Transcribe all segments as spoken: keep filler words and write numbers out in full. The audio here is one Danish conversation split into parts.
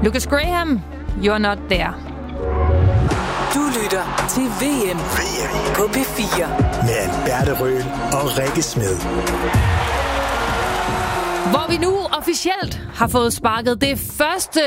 Lucas Graham, You're Not There. Du lytter til V M, V M på P fire. Med Alberte Røhl og Rikke Smed. Hvor vi nu officielt har fået sparket det første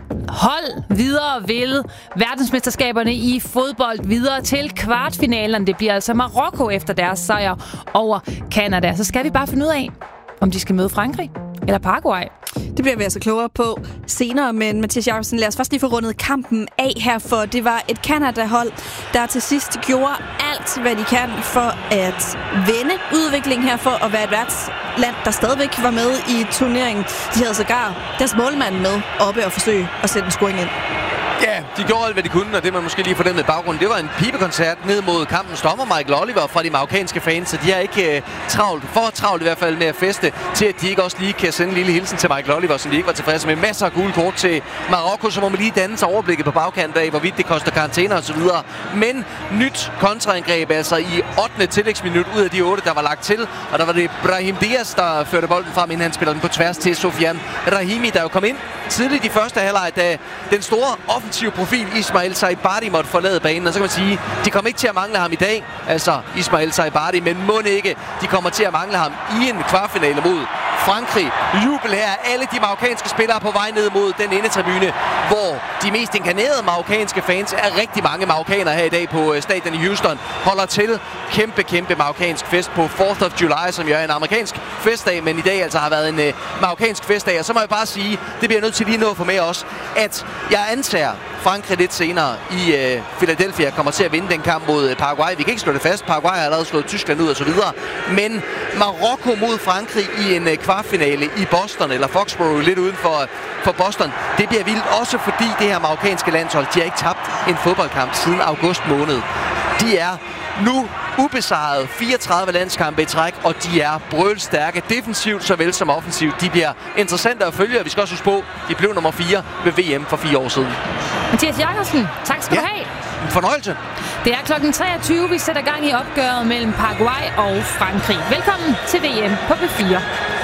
hold videre ved verdensmesterskaberne i fodbold videre til kvartfinalen. Det bliver altså Marokko efter deres sejr over Canada. Så skal vi bare finde ud af, om de skal møde Frankrig eller Paraguay. Det bliver vi altså klogere på senere, men Mathias Jacobsen, lad os først lige få rundet kampen af her, for det var et Canada-hold, der til sidst gjorde alt, hvad de kan for at vende udviklingen her, for at være et værtsland, der stadigvæk var med i turneringen. De havde sågar deres målmand med oppe og forsøge at sætte en scoring ind. Ja, de gjorde alt, hvad de kunne, og det man måske lige fornemmede i baggrunden, det var en pibekoncert ned mod kampens dommer Michael Oliver fra de marokkanske fans, så de har ikke uh, travlt, for travlt i hvert fald med at feste, til at de ikke også lige kan sende en lille hilsen til Michael Oliver, som de ikke var tilfredse med. Masser af gule kort til Marokko, så må man lige danne sig overblikket på bagkanten af, hvorvidt det koster karantæner osv. Men nyt kontraangreb, altså i ottende tillægsminut ud af de otte, der var lagt til, og der var det Brahim Diaz, der førte bolden frem, inden han spiller den på tværs til Sofiane Rahimi, der jo kom ind tidligt i første halvleg, da den store offensiv profil Ismail Saibari måtte forlade banen, og så kan man sige, de kommer ikke til at mangle ham i dag, altså Ismail Saibari, men må ikke, de kommer til at mangle ham i en kvartfinale mod Frankrig. Jubel her, alle de marokkanske spillere på vej ned mod den endetribune, hvor de mest inkarnerede marokkanske fans, er rigtig mange marokkanere her i dag på stadion i Houston, holder til. Kæmpe, kæmpe marokkansk fest på fourth of July, som jo er en amerikansk festdag, men i dag altså har været en uh, marokkansk festdag. Og så må jeg bare sige, det bliver nødt til lige nu at få med os, at jeg antager, Frankrig lidt senere i uh, Philadelphia kommer til at vinde den kamp mod Paraguay. Vi kan ikke slå det fast. Paraguay har allerede slået Tyskland ud og så videre. Men Marokko mod Frankrig i en uh, kvartfinale i Boston, eller Foxborough, lidt uden for, for Boston. Det bliver vildt også, fordi det her marokkanske landshold, de har ikke tabt en fodboldkamp siden august måned. De er nu ubesejret fireogtredive landskampe i træk, og de er brølstærke defensivt såvel som offensivt. De bliver interessante at følge, og vi skal også huske på, de blev nummer fire ved V M for fire år siden. Mathias Jacobsen, tak skal ja, du have. En fornøjelse. Det er klokken treogtyve, vi sætter gang i opgøret mellem Paraguay og Frankrig. Velkommen til V M på P fire.